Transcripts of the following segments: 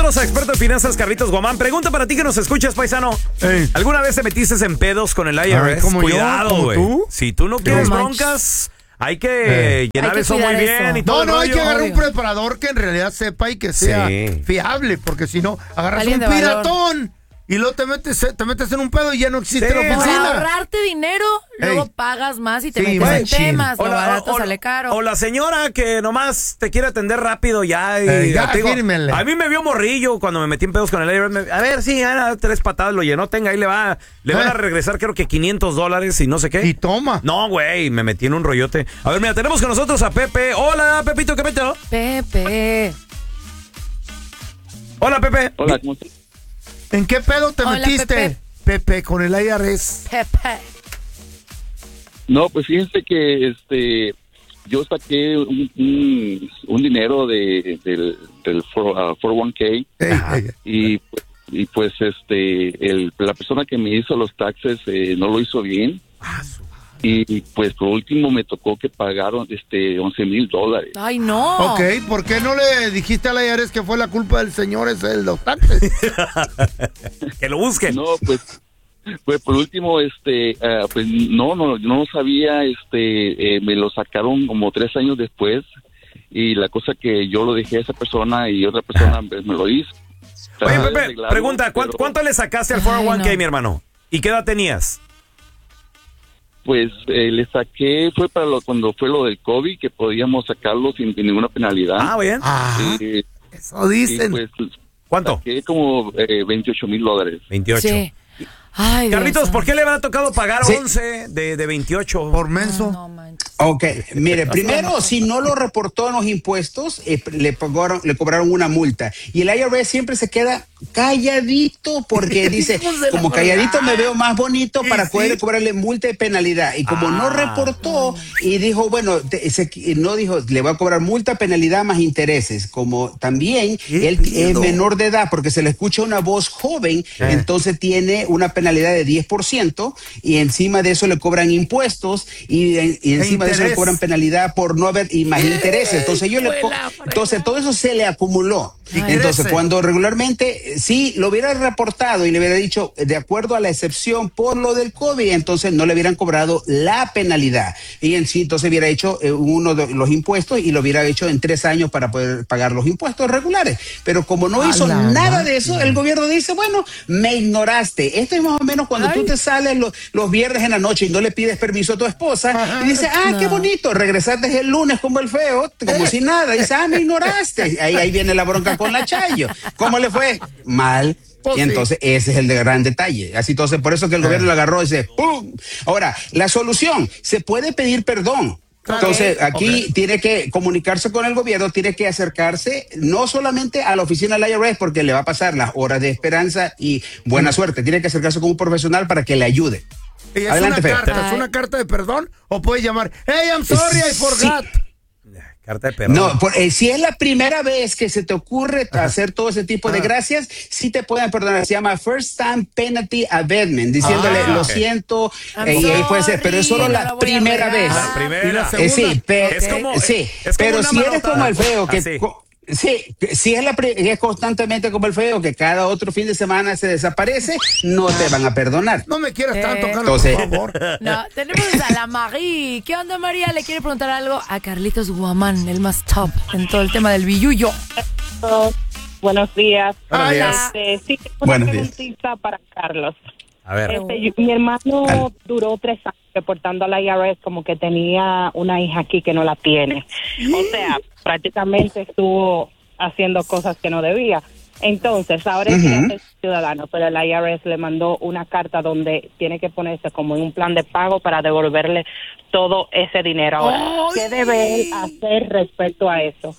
nosotros a experto en finanzas, Carlitos Guamán. Pregunta para ti que nos escuchas, paisano. ¿Alguna vez te metiste en pedos con el IRS? Cuidado, güey. Si tú no quieres broncas, hay que llenar eso muy bien. Y todo no, hay que agarrar un preparador que en realidad sepa y que sea fiable, porque si no, agarras un piratón. Y luego te metes en un pedo y ya no existe la oficina. Para ahorrarte dinero, luego pagas más y te metes en temas. Lo barato sale caro. O la señora que nomás te quiere atender rápido ya. Fírmenle. A mí me vio morrillo cuando me metí en pedos con el IRS. A ver, sí, 3 patadas lo llenó. Tenga, ahí le van a regresar creo que $500 y no sé qué. Y toma. No, güey, me metí en un rollote. A ver, mira, tenemos con nosotros a Pepe. Hola, Pepito, ¿qué peteo? Pepe. Hola, Pepe. Hola, ¿cómo estás? ¿En qué pedo te metiste, Pepe, con el IRS? Pepe. No, pues fíjense que yo saqué un dinero del 401k y pues la persona que me hizo los taxes no lo hizo bien. Y pues por último me tocó que pagaron $11,000. Ay, no. Ok, ¿por qué no le dijiste al IRS que fue la culpa del señor ese de los taxes? Que lo busquen. No, pues por último, pues no sabía, me lo sacaron como 3 años después y la cosa que yo lo dejé a esa persona y otra persona me lo hizo. Oye, Pepe, pregunta, ¿cuánto le sacaste al 401k, mi hermano? ¿Y qué edad tenías? Pues le saqué, fue cuando fue lo del COVID, que podíamos sacarlo sin ninguna penalidad. Ah, bien. Eso dicen. Pues, ¿cuánto? Saqué como $28,000. 28. Sí. Ay, Carlitos, Dios. ¿por qué le habrá tocado pagar 11 de 28? Por menso. Ok, mire, primero, si no lo reportó en los impuestos, le cobraron una multa. Y el IRS siempre se queda calladito porque dice, como calladito me veo más bonito para poder cobrarle multa y penalidad. Y como no reportó y dijo, bueno, no dijo, le voy a cobrar multa, penalidad más intereses. Como también él es menor de edad porque se le escucha una voz joven, entonces tiene una penalidad de 10% y encima de eso le cobran impuestos y encima de eso le cobran penalidad por no haber y más intereses. Entonces entonces todo eso se le acumuló. Entonces cuando regularmente si lo hubiera reportado y le hubiera dicho de acuerdo a la excepción por lo del COVID, entonces no le hubieran cobrado la penalidad y en sí entonces hubiera hecho uno de los impuestos y lo hubiera hecho en 3 años para poder pagar los impuestos regulares. Pero como no hizo nada de eso, el gobierno dice, bueno, me ignoraste. Esto es más o menos cuando tú te sales los viernes en la noche y no le pides permiso a tu esposa y dices, qué bonito, regresaste el lunes como el feo, como si nada, dice, me ignoraste. Ahí viene la bronca con la Chayo. ¿Cómo le fue? Mal. Y entonces ese es el gran detalle. Así entonces por eso que el gobierno lo agarró y dice, ¡pum! Ahora, la solución, se puede pedir perdón. Entonces, aquí tiene que comunicarse con el gobierno, tiene que acercarse no solamente a la oficina del IRS porque le va a pasar las horas de esperanza y buena suerte, tiene que acercarse con un profesional para que le ayude. ¿Es Adelante, ¿Es una carta de perdón o puede llamar, hey, I'm sorry, I forgot? Carta de perdón. No, si es la primera vez que se te ocurre hacer todo ese tipo de gracias, sí te pueden perdonar. Se llama First Time Penalty Abatement, diciéndole lo siento, y ahí puede ser, pero es solo la primera vez. La primera. ¿Y la segunda? Pero si eres como el feo que... Sí, si es constantemente como el feo que cada otro fin de semana se desaparece, no te van a perdonar. No me quieras tanto, Carlos, por favor. No, tenemos a la Marie. ¿Qué onda, María? ¿Le quiere preguntar algo a Carlitos Guamán, el más top en todo el tema del billuyo? Buenos días. Hola. Sí, una preguntita para Carlos. A ver. Mi hermano duró 3 años reportando a la IRS como que tenía una hija aquí que no la tiene. O sea, prácticamente estuvo haciendo cosas que no debía. Entonces, ahora es ciudadano, pero el IRS le mandó una carta donde tiene que ponerse como en un plan de pago para devolverle todo ese dinero. Ahora, ¿qué debe él hacer respecto a eso?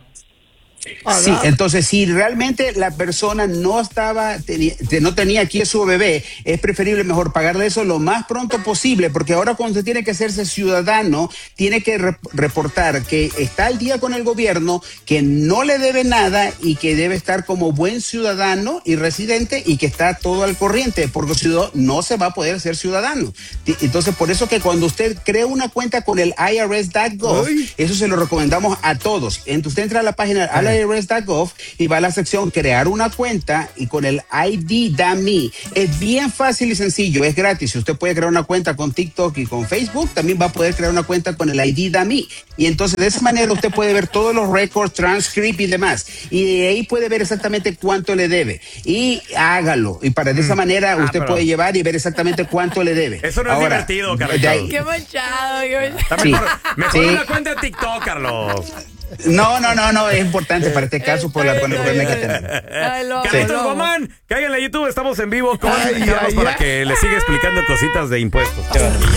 Sí, entonces si realmente la persona no tenía aquí a su bebé, es preferible mejor pagarle eso lo más pronto posible, porque ahora cuando se tiene que hacerse ciudadano, tiene que reportar que está al día con el gobierno, que no le debe nada y que debe estar como buen ciudadano y residente y que está todo al corriente, porque si no, no se va a poder ser ciudadano. Entonces, por eso que cuando usted crea una cuenta con el IRS.gov, eso se lo recomendamos a todos. Entonces, usted entra a la página irs.gov y va a la sección crear una cuenta y con el ID.me. Es bien fácil y sencillo, es gratis. Si usted puede crear una cuenta con TikTok y con Facebook, también va a poder crear una cuenta con el ID.me. Y entonces de esa manera usted puede ver todos los récords, transcript y demás. Y de ahí puede ver exactamente cuánto le debe. Y hágalo. Y de esa manera usted puede llevar y ver exactamente cuánto le debe. Eso no es divertido, Carlos. Qué manchado. Mejor una cuenta de TikTok, Carlos. No, es importante para este caso por el problema que tenemos. Carlitos Guamán, cáiganle a YouTube, estamos en vivo con Carlos para que le siga explicando cositas de impuestos.